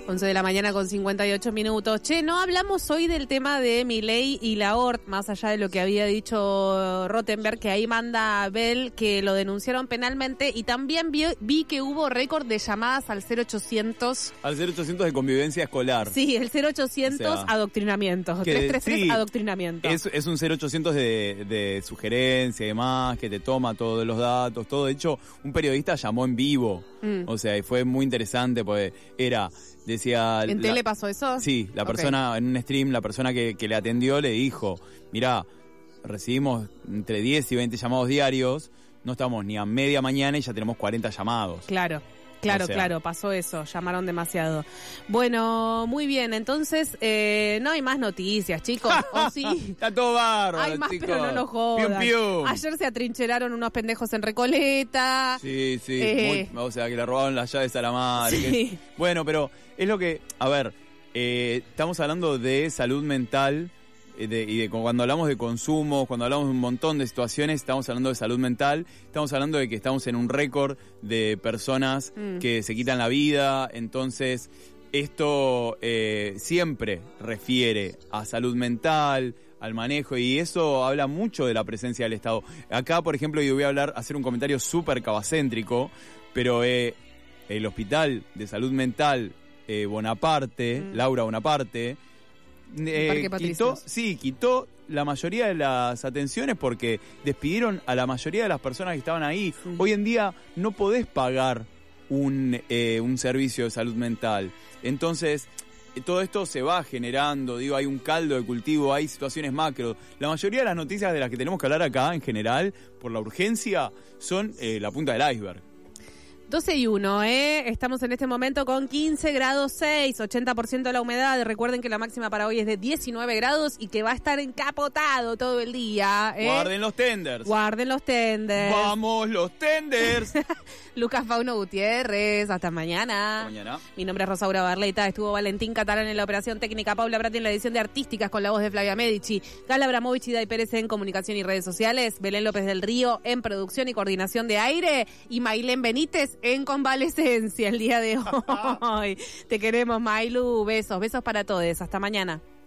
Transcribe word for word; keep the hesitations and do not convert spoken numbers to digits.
once de la mañana con cincuenta y ocho minutos. Che, no hablamos hoy del tema de Milei y la O R T, más allá de lo que había dicho Rottenberg, que ahí manda Bell que lo denunciaron penalmente, y también vi, vi que hubo récord de llamadas al cero ochocientos. Al cero ochocientos de convivencia escolar. Sí, el cero ochocientos o sea, adoctrinamiento. trescientos treinta y tres sí, adoctrinamiento. Es, es un cero ochocientos de, de sugerencia y demás, que te toma todos los datos, todo. De hecho, un periodista llamó en vivo. Mm. O sea, y fue muy interesante porque era... Decía, ¿En la, tele pasó eso? Sí, la persona, okay. En un stream, la persona que, que le atendió le dijo, mirá, recibimos entre diez y veinte llamados diarios, no estamos ni a media mañana y ya tenemos cuarenta llamados. Claro. Claro, o sea, claro, pasó eso, llamaron demasiado. Bueno, muy bien, entonces eh, no hay más noticias, chicos, ¿o sí? Está todo bárbaro, hay más, chicos. Pero no lo jodan. Pium, pium. Ayer se atrincheraron unos pendejos en Recoleta. Sí, sí, eh, muy, o sea, que le robaron las llaves a la madre. Sí. Que, bueno, pero es lo que, a ver, eh, estamos hablando de salud mental. De, y de cuando hablamos de consumo, cuando hablamos de un montón de situaciones, estamos hablando de salud mental, estamos hablando de que estamos en un récord de personas mm. que se quitan la vida, entonces esto eh, siempre refiere a salud mental, al manejo, y eso habla mucho de la presencia del Estado. Acá, por ejemplo, yo voy a hablar, hacer un comentario súper cabacéntrico, pero eh, el Hospital de Salud Mental eh, Bonaparte, mm. Laura Bonaparte, Eh, quitó, sí, quitó la mayoría de las atenciones porque despidieron a la mayoría de las personas que estaban ahí. Sí. Hoy en día no podés pagar un, eh, un servicio de salud mental. Entonces, todo esto se va generando, digo, hay un caldo de cultivo, hay situaciones macro. La mayoría de las noticias de las que tenemos que hablar acá, en general, por la urgencia, son eh, la punta del iceberg. doce y uno, ¿eh? Estamos en este momento con quince grados seis, ochenta por ciento de la humedad. Recuerden que la máxima para hoy es de diecinueve grados y que va a estar encapotado todo el día, ¿eh? Guarden los tenders. Guarden los tenders. ¡Vamos, los tenders! Lucas Fauno Gutiérrez, hasta mañana. Hasta mañana. Mi nombre es Rosaura Barleta, estuvo Valentín Catalán en la operación técnica, Paula Brati en la edición de Artísticas con la voz de Flavia Medici, Gala Abramovich y Day Pérez en comunicación y redes sociales, Belén López del Río en producción y coordinación de aire y Mailén Benítez en convalecencia el día de hoy. Te queremos, Mailu. Besos, besos para todos. Hasta mañana.